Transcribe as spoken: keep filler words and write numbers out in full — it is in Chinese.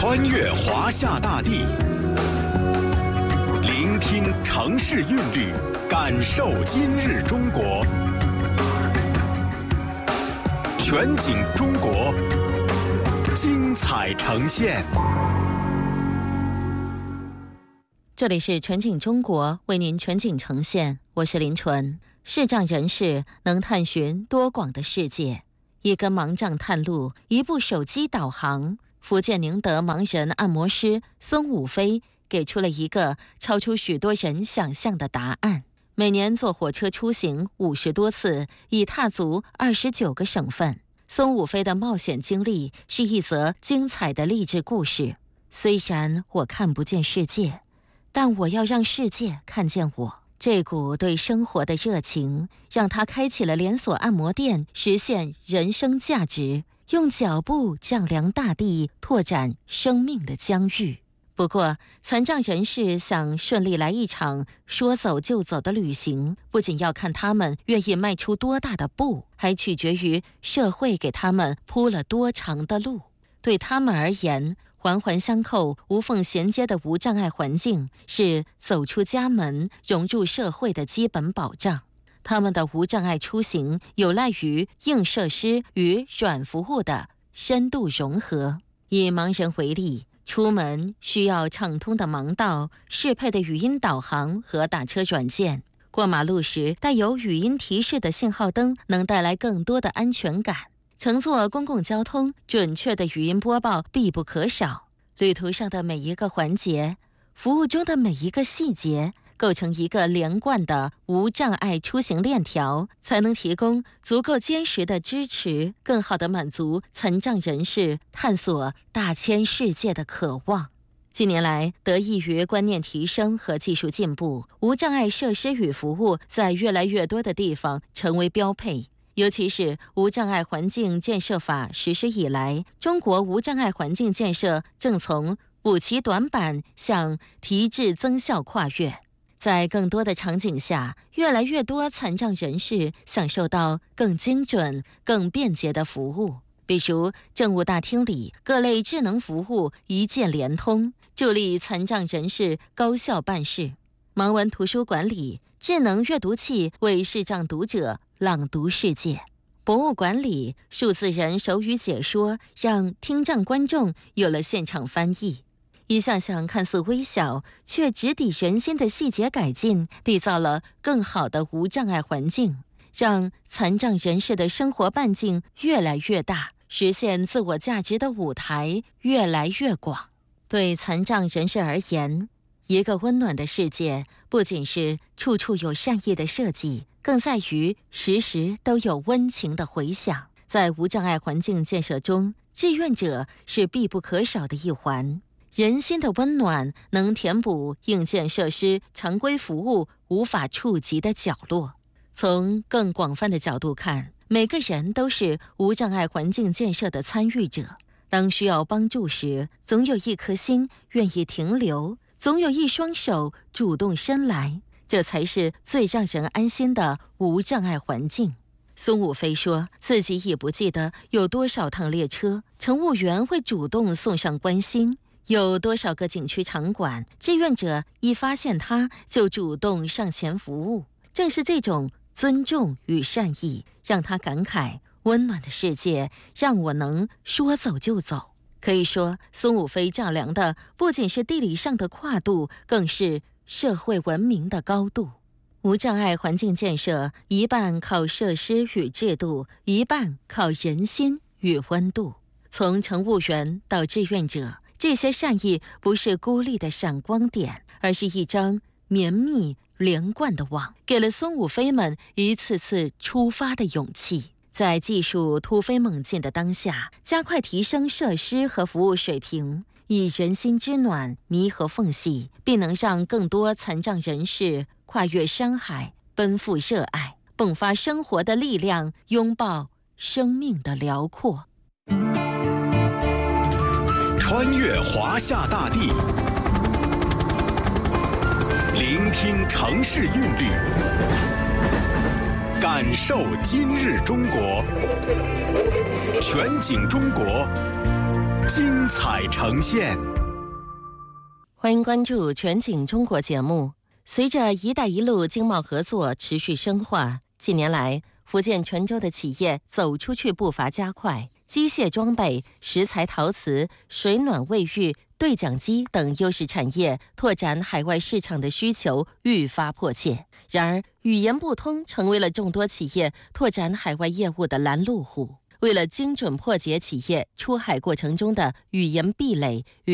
穿越华夏大地，聆听城市韵律，感受今日中国。全景中国，精彩呈现。 这里是全景中国，为您全景呈现，我是林纯。视障人士能探寻多广的世界，一根盲杖探路，一部手机导航。福建宁德盲人按摩师孙武飞给出了一个超出许多人想象的答案。每年坐火车出行五十多次，已踏足二十九个省份。孙武飞的冒险经历是一则精彩的励志故事。虽然我看不见世界，但我要让世界看见我。这股对生活的热情，让他开启了连锁按摩店，实现人生价值，用脚步丈量大地，拓展生命的疆域。不过，残障人士想顺利来一场说走就走的旅行，不仅要看他们愿意迈出多大的步，还取决于社会给他们铺了多长的路。对他们而言，环环相扣、无缝衔接的无障碍环境是走出家门、融入社会的基本保障。他们的无障碍出行有赖于硬设施与软服务的深度融合。以盲人为例，出门需要畅通的盲道、适配的语音导航和打车软件。过马路时带有语音提示的信号灯能带来更多的安全感。乘坐公共交通，准确的语音播报必不可少。旅途上的每一个环节，服务中的每一个细节，构成一个连贯的无障碍出行链条，才能提供足够坚实的支持，更好地满足残障人士探索大千世界的渴望。近年来，得益于观念提升和技术进步，无障碍设施与服务在越来越多的地方成为标配。尤其是无障碍环境建设法实施以来，中国无障碍环境建设正从补齐短板向提质增效跨越。在更多的场景下，越来越多残障人士享受到更精准、更便捷的服务。比如政务大厅里各类智能服务一键连通，助力残障人士高效办事。盲文图书馆里，智能阅读器为视障读者朗读世界。博物馆里，数字人手语解说让听障观众有了现场翻译。一项项看似微小却直抵人心的细节改进，缔造了更好的无障碍环境，让残障人士的生活半径越来越大，实现自我价值的舞台越来越广。对残障人士而言，一个温暖的世界不仅是处处有善意的设计，更在于时时都有温情的回响。在无障碍环境建设中，志愿者是必不可少的一环。人心的温暖能填补硬件设施、常规服务无法触及的角落。从更广泛的角度看，每个人都是无障碍环境建设的参与者。当需要帮助时，总有一颗心愿意停留，总有一双手主动伸来，这才是最让人安心的无障碍环境。孙武飞说，自己已不记得有多少趟列车，乘务员会主动送上关心。有多少个景区场馆，志愿者一发现他就主动上前服务。正是这种尊重与善意，让他感慨，温暖的世界让我能说走就走。可以说，孙武飞丈量的不仅是地理上的跨度，更是社会文明的高度。无障碍环境建设一半靠设施与制度，一半靠人心与温度。从乘务员到志愿者，这些善意不是孤立的闪光点，而是一张绵密连贯的网，给了孙武飞们一次次出发的勇气。在技术突飞猛进的当下，加快提升设施和服务水平，以人心之暖弥合缝隙，并能让更多残障人士跨越山海，奔赴热爱，迸发生活的力量，拥抱生命的辽阔。 穿越华夏大地，聆听城市韵律，感受今日中国。全景中国， 精彩呈现。 欢迎关注全景中国节目。随着“一带一路”经贸合作持续深化，近年来福建泉州的企业走出去步伐加快，机械装备、石材陶瓷、水暖卫浴、对讲机等优势产业拓展海外市场的需求愈发迫切。然而，语言不通成为了众多企业拓展海外业务的拦路虎。为了精准破解企业出海过程中的语言壁垒与